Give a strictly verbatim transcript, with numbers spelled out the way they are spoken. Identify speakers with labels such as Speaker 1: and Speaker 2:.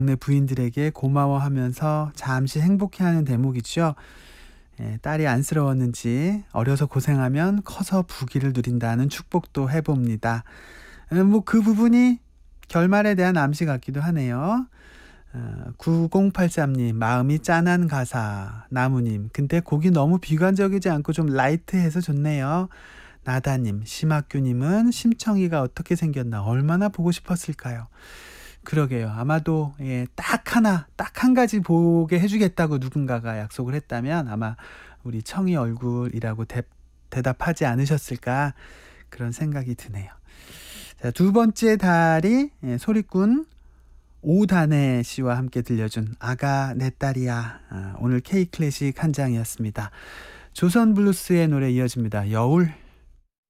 Speaker 1: 동네 부인들에게 고마워하면서 잠시 행복해하는 대목이죠. 예, 딸이 안쓰러웠는지 어려서 고생하면 커서 부귀를 누린다는 축복도 해봅니다. 뭐 그 부분이 결말에 대한 암시 같기도 하네요. 어, 구공팔삼 님 마음이 짠한 가사. 나무님 근데 곡이 너무 비관적이지 않고 좀 라이트해서 좋네요. 나다님 심학규님은 심청이가 어떻게 생겼나 얼마나 보고 싶었을까요. 그러게요. 아마도 예, 딱 하나, 딱 한 가지 보게 해주겠다고 누군가가 약속을 했다면 아마 우리 청이 얼굴이라고 대, 대답하지 않으셨을까 그런 생각이 드네요. 자, 두 번째 달이 예, 소리꾼 오단혜 씨와 함께 들려준 아가 내 딸이야. 아, 오늘 K클래식 한 장이었습니다. 조선 블루스의 노래 이어집니다. 여울.